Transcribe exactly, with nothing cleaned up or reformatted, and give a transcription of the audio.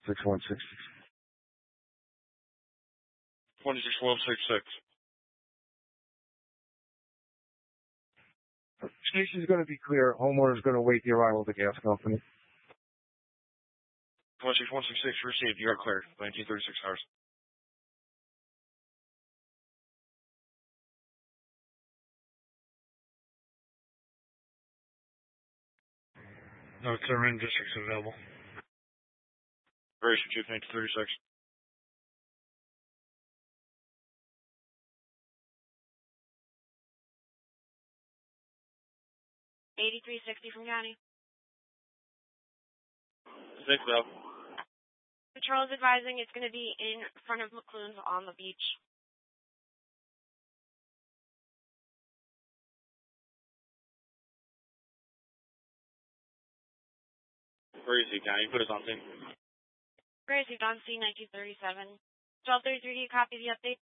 six one six six. twenty-six twelve sixty-six. Station's going to be clear. Homeowner's going to wait the arrival of the gas company. twenty-six one sixty-six received. You are cleared. nineteen thirty-six hours. No Thurman districts available. Variation Chief nineteen thirty-six. eighty-three sixty from County. Six though. Patrol is advising it's going to be in front of McClune's on the beach. Where is he, County? Put us on scene. Gracie, on scene nineteen thirty-seven. twelve thirty-three, do you copy the update?